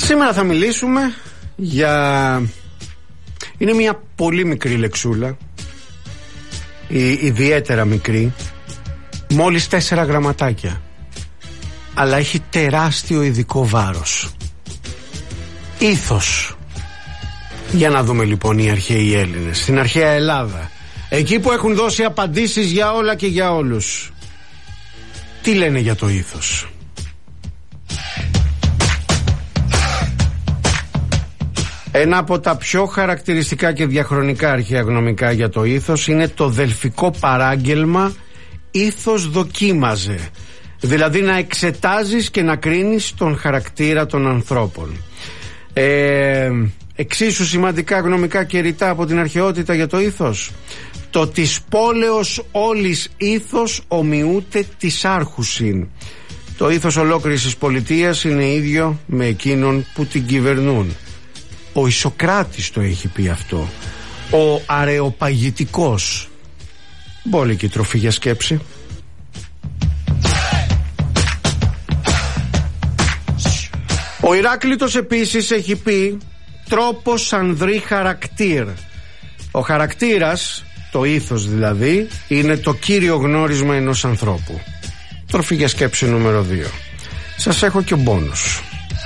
Σήμερα θα μιλήσουμε για... Είναι μια πολύ μικρή λεξούλα, ιδιαίτερα μικρή, μόλις 4 γραμματάκια, αλλά έχει τεράστιο ειδικό βάρος. Ήθος. Για να δούμε λοιπόν οι αρχαίοι Έλληνες, στην αρχαία Ελλάδα, εκεί που έχουν δώσει απαντήσεις για όλα και για όλους. Τι λένε για το ήθος? Ένα από τα πιο χαρακτηριστικά και διαχρονικά αρχαία γνωμικά για το ήθος είναι το δελφικό παράγγελμα «ήθος δοκίμαζε», δηλαδή να εξετάζεις και να κρίνεις τον χαρακτήρα των ανθρώπων. Εξίσου σημαντικά γνωμικά και ρητά από την αρχαιότητα για το ήθος: το της πόλεως όλης ήθος ομοιούται της άρχουσιν. Το ήθος ολόκληρης της πολιτείας είναι ίδιο με εκείνον που την κυβερνούν. Ο Ισοκράτης το έχει πει αυτό. Ο Αρεοπαγητικός. Μπόλικη τροφή για σκέψη. Ο Ηράκλειτος επίσης έχει πει τρόπος ανδρή χαρακτήρ. Ο χαρακτήρας, το ήθος δηλαδή, είναι το κύριο γνώρισμα ενός ανθρώπου. Τροφή για σκέψη νούμερο 2. Σας έχω και μπόνους.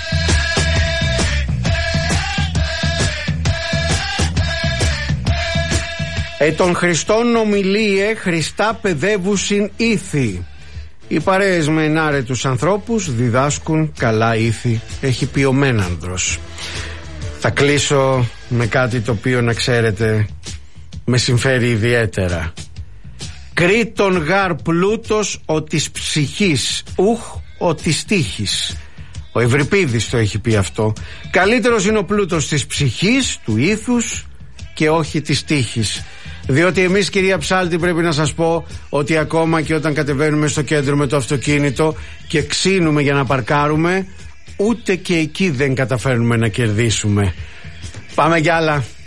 Των Χριστών ομιλίε Χριστά παιδεύουσιν ήθη. Οι παρέες με ενάρετους ανθρώπους διδάσκουν καλά ήθη, έχει πει ο Μένανδρος. Θα κλείσω με κάτι το οποίο, να ξέρετε, με συμφέρει ιδιαίτερα. Κρήτον γάρ πλούτος ο της ψυχής, ουχ ο της τύχης. Ο Ευρυπίδης το έχει πει αυτό. Καλύτερος είναι ο πλούτος της ψυχής, του ήθους, και όχι της τύχης. Διότι εμείς, κυρία Ψάλτη, πρέπει να σας πω ότι ακόμα και όταν κατεβαίνουμε στο κέντρο με το αυτοκίνητο και ξύνουμε για να παρκάρουμε, ούτε και εκεί δεν καταφέρνουμε να κερδίσουμε. Πάμε κι άλλα.